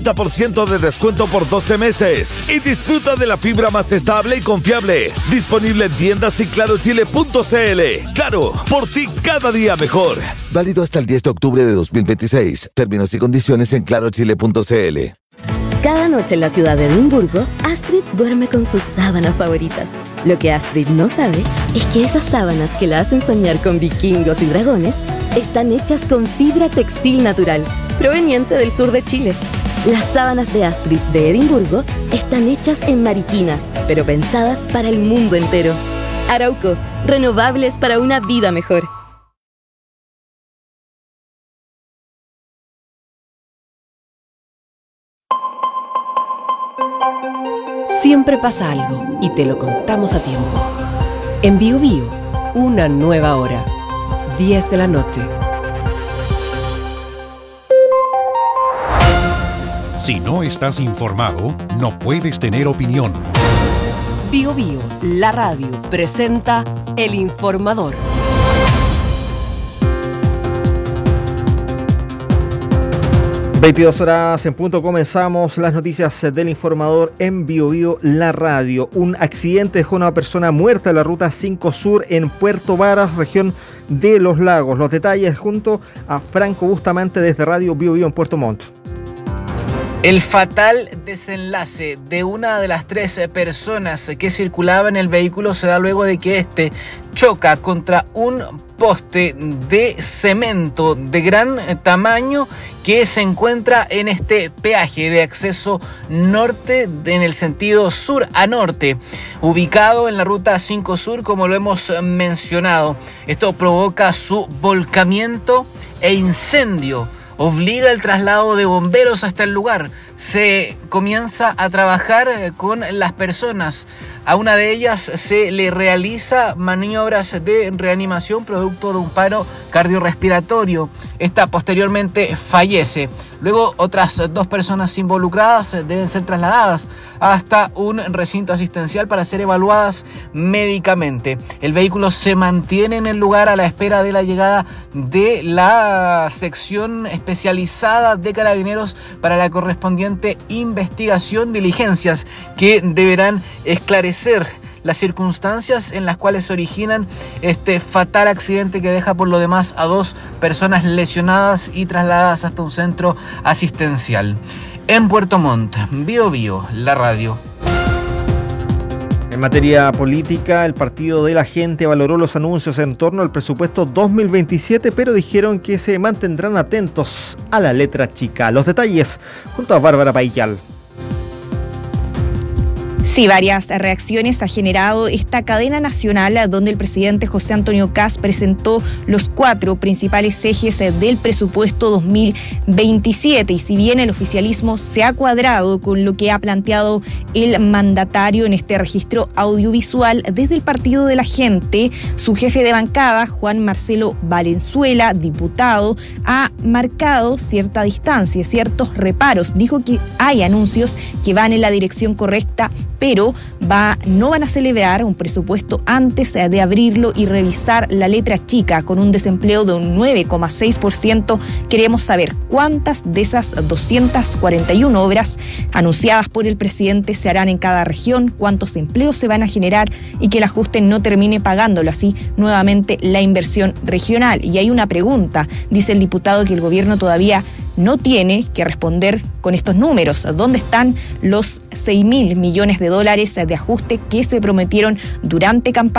50% de descuento por 12 meses. Y disfruta de la fibra más estable y confiable. Disponible en tiendas y clarochile.cl. Claro, por ti cada día mejor. Válido hasta el 10 de octubre de 2026. Términos y condiciones en clarochile.cl. Cada noche en la ciudad de Edimburgo, Astrid duerme con sus sábanas favoritas. Lo que Astrid no sabe es que esas sábanas que la hacen soñar con vikingos y dragones están hechas con fibra textil natural, proveniente del sur de Chile. Las sábanas de Astrid de Edimburgo están hechas en Mariquina, pero pensadas para el mundo entero. Arauco, renovables para una vida mejor. Siempre pasa algo y te lo contamos a tiempo. En Bio Bio, una nueva hora. 10 de la noche. Si no estás informado, no puedes tener opinión. Bio Bio, la radio, presenta El Informador. (22:00 en punto). Comenzamos las noticias del Informador en Bio Bio, la radio. Un accidente dejó a una persona muerta en la ruta 5 Sur en Puerto Varas, región de Los Lagos. Los detalles junto a Franco Bustamante desde Radio Bio Bio en Puerto Montt. El fatal desenlace de una de las 3 personas que circulaba en el vehículo se da luego de que este choca contra un poste de cemento de gran tamaño que se encuentra en este peaje de acceso norte en el sentido sur a norte, ubicado en la ruta 5 Sur, como lo hemos mencionado. Esto provoca su volcamiento e incendio. Obliga el traslado de bomberos hasta el lugar. Se comienza a trabajar con las personas. A una de ellas se le realiza maniobras de reanimación producto de un paro cardiorrespiratorio. Esta posteriormente fallece. Luego otras 2 personas involucradas deben ser trasladadas hasta un recinto asistencial para ser evaluadas médicamente. El vehículo se mantiene en el lugar a la espera de la llegada de la sección especializada de Carabineros para la correspondiente investigación, diligencias que deberán esclarecer las circunstancias en las cuales se originan este fatal accidente que deja por lo demás a 2 personas lesionadas y trasladadas hasta un centro asistencial. En Puerto Montt, Bio Bio, la radio. En materia política, el Partido de la Gente valoró los anuncios en torno al presupuesto 2027, pero dijeron que se mantendrán atentos a la letra chica. Los detalles junto a Bárbara Paillal. Sí, varias reacciones ha generado esta cadena nacional donde el presidente José Antonio Kast presentó los 4 principales ejes del presupuesto 2027. Y si bien el oficialismo se ha cuadrado con lo que ha planteado el mandatario en este registro audiovisual, desde el Partido de la Gente, su jefe de bancada, Juan Marcelo Valenzuela, diputado, ha marcado cierta distancia, ciertos reparos. Dijo que hay anuncios que van en la dirección correcta, pero no van a celebrar un presupuesto antes de abrirlo y revisar la letra chica con un desempleo de un 9,6%. Queremos saber cuántas de esas 241 obras anunciadas por el presidente se harán en cada región, cuántos empleos se van a generar y que el ajuste no termine pagándolo así nuevamente la inversión regional. Y hay una pregunta, dice el diputado, que el gobierno todavía no tiene que responder con estos números. ¿Dónde están los 6.000 millones de dólares de ajuste que se prometieron durante campaña?